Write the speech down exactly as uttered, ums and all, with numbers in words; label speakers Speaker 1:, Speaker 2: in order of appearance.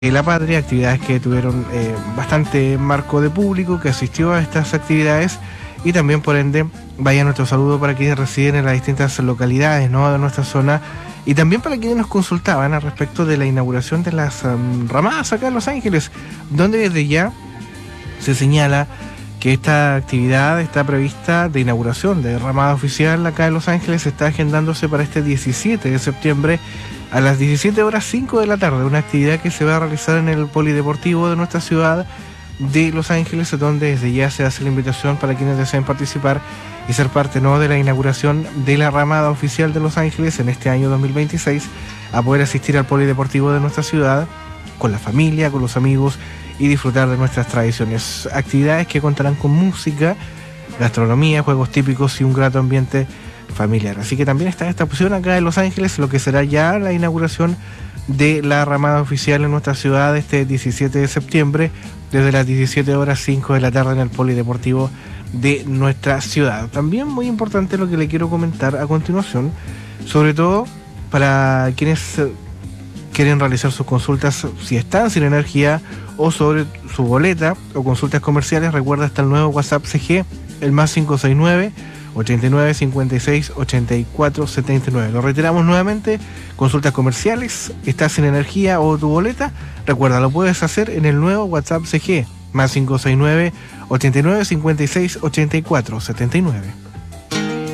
Speaker 1: La Patria, actividades que tuvieron eh, bastante marco de público que asistió a estas actividades, y también por ende vaya nuestro saludo para quienes residen en las distintas localidades, ¿no?, de nuestra zona, y también para quienes nos consultaban al respecto de la inauguración de las um, ramadas acá en Los Ángeles, donde desde ya se señala que esta actividad está prevista de inauguración de ramada oficial acá en Los Ángeles, está agendándose para este diecisiete de septiembre a las diecisiete horas cinco de la tarde, una actividad que se va a realizar en el polideportivo de nuestra ciudad de Los Ángeles, donde desde ya se hace la invitación para quienes deseen participar y ser parte, ¿no?, de la inauguración de la ramada oficial de Los Ángeles en este año dos mil veintiséis, a poder asistir al polideportivo de nuestra ciudad con la familia, con los amigos y disfrutar de nuestras tradiciones. Actividades que contarán con música, gastronomía, juegos típicos y un grato ambiente familiar. Así que también está esta opción acá en Los Ángeles, lo que será ya la inauguración de la ramada oficial en nuestra ciudad este diecisiete de septiembre, desde las diecisiete horas cinco de la tarde en el polideportivo de nuestra ciudad. También muy importante lo que le quiero comentar a continuación, sobre todo para quienes quieren realizar sus consultas, si están sin energía, o sobre su boleta o consultas comerciales. Recuerda, hasta el nuevo WhatsApp C G, el más cinco seis nueve, ochenta y nueve, cincuenta y seis, ochenta y cuatro, setenta y nueve. Lo reiteramos nuevamente: consultas comerciales, estás sin energía o tu boleta, recuerda, lo puedes hacer en el nuevo WhatsApp C G, más cinco seis nueve, ochenta y nueve, cincuenta y seis, ochenta y cuatro, setenta y nueve.